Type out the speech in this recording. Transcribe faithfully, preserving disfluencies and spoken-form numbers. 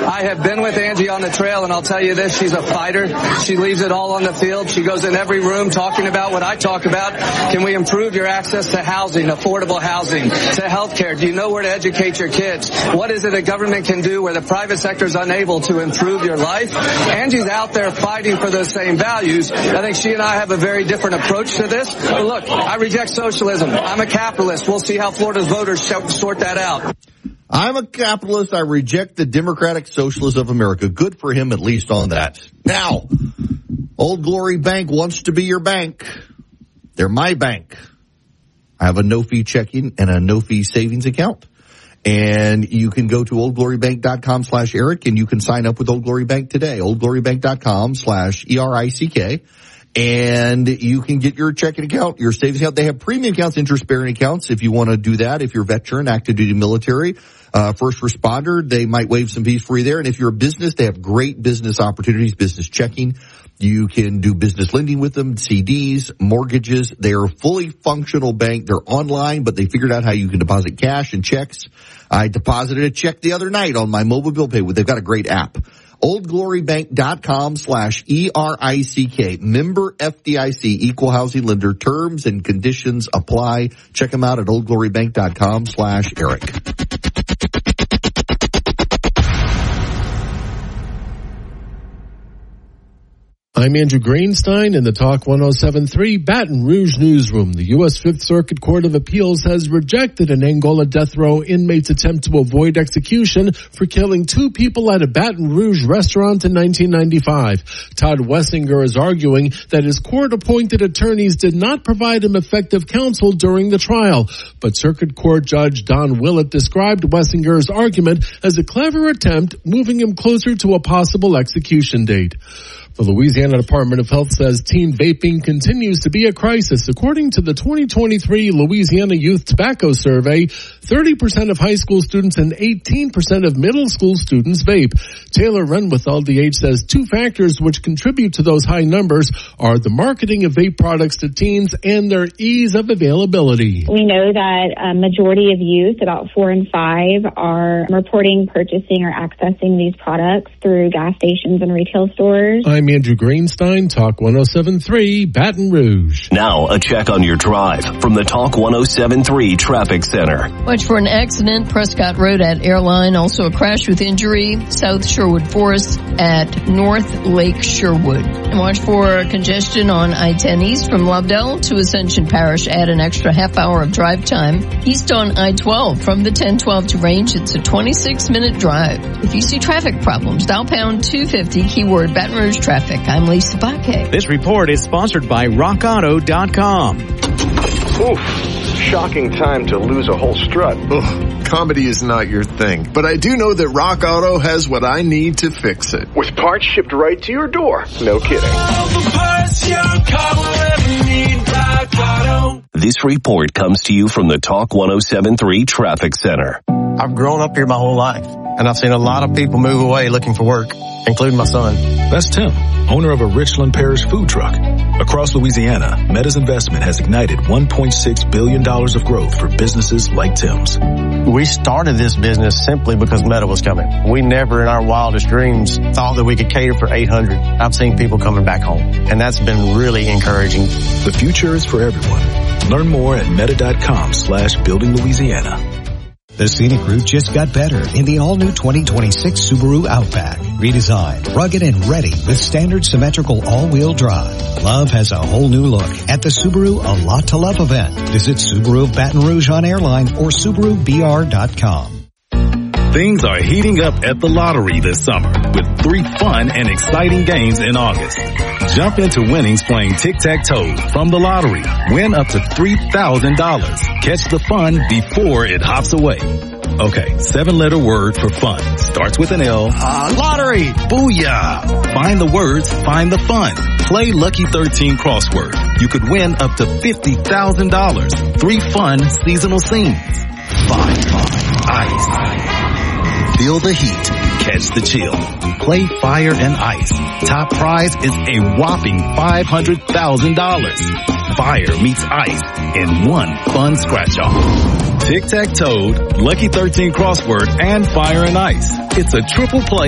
I have been with Angie on the trail, and I'll tell you this, she's a fighter. She leaves it all on the field. She goes in every room talking about what I talk about. Can we improve your access to housing, affordable housing, to health care? Do you know where to educate your kids? What is it a government can do where the private sector is unable to improve your life? Angie's out there fighting for those same values. I think she and I have a very different approach to this. But look, I reject socialism. I'm a capitalist. We'll see how Florida's voters sort that out. I'm a capitalist. I reject the democratic socialists of America. Good for him, at least on that. Now, Old Glory Bank wants to be your bank. They're my bank. I have a no-fee checking and a no-fee savings account. And you can go to oldglorybank.com slash Eric, and you can sign up with Old Glory Bank today. oldglorybank.com slash E R I C K. And you can get your checking account, your savings account. They have premium accounts, interest-bearing accounts if you want to do that. If you're a veteran, active duty military, uh, first responder, they might waive some fees for you there. And if you're a business, they have great business opportunities, business checking. You can do business lending with them, C Ds, mortgages. They are a fully functional bank. They're online, but they figured out how you can deposit cash and checks. I deposited a check the other night on my mobile bill pay. They've got a great app. oldglorybank.com slash E R I C K. Member F D I C, equal housing lender. Terms and conditions apply. Check them out at oldglorybank.com slash Eric. I'm Andrew Greenstein in the Talk one oh seven point three Baton Rouge newsroom. The U S Fifth Circuit Court of Appeals has rejected an Angola death row inmate's attempt to avoid execution for killing two people at a Baton Rouge restaurant in nineteen ninety-five. Todd Wessinger is arguing that his court-appointed attorneys did not provide him effective counsel during the trial. But Circuit Court Judge Don Willett described Wessinger's argument as a clever attempt, moving him closer to a possible execution date. The Louisiana Department of Health says teen vaping continues to be a crisis. According to the twenty twenty-three Louisiana Youth Tobacco Survey, thirty percent of high school students and eighteen percent of middle school students vape. Taylor Renwithal, D H, says two factors which contribute to those high numbers are the marketing of vape products to teens and their ease of availability. We know that a majority of youth, about four and five, are reporting purchasing or accessing these products through gas stations and retail stores. I'm Andrew Greenstein, Talk one oh seven point three, Baton Rouge. Now, a check on your drive from the Talk one oh seven point three Traffic Center. Watch for an accident, Prescott Road at Airline. Also a crash with injury, South Sherwood Forest at North Lake Sherwood. And watch for congestion on I ten East from Lovedale to Ascension Parish. Add an extra half hour of drive time. East on I twelve from the ten twelve to Range. It's a twenty-six minute drive. If you see traffic problems, dial pound two fifty, keyword Baton Rouge Traffic. I'm Lisa Baque. This report is sponsored by rock auto dot com. Oof, shocking time to lose a whole strut. Ugh, comedy is not your thing, but I do know that Rock Auto has what I need to fix it. With parts shipped right to your door. No kidding. All the parts your car will ever need, Rock Auto. This report comes to you from the Talk one oh seven point three Traffic Center. I've grown up here my whole life, and I've seen a lot of people move away looking for work, including my son. That's Tim, owner of a Richland Parish food truck. Across Louisiana, Meta's investment has ignited one point six billion dollars of growth for businesses like Tim's. We started this business simply because Meta was coming. We never in our wildest dreams thought that we could cater for eight hundred. I've seen people coming back home, and that's been really encouraging. The future is for everyone. Learn more at meta.com slash building Louisiana. The scenic route just got better in the all-new twenty twenty-six Subaru Outback. Redesigned, rugged, and ready with standard symmetrical all-wheel drive. Love has a whole new look at the Subaru A Lot to Love event. Visit Subaru of Baton Rouge on Airline or Subaru B R dot com. Things are heating up at the lottery this summer with three fun and exciting games in August. Jump into winnings playing tic-tac-toe from the lottery. Win up to three thousand dollars. Catch the fun before it hops away. Okay, seven-letter word for fun. Starts with an L. Uh, lottery! Booyah! Find the words, find the fun. Play Lucky thirteen crossword. You could win up to fifty thousand dollars. Three fun seasonal scenes. Five, five, ice. Feel the heat. Catch the chill. Play Fire and Ice. Top prize is a whopping five hundred thousand dollars. Fire meets ice in one fun scratch-off. Tic-tac-toe, Lucky thirteen crossword, and Fire and Ice. It's a triple play.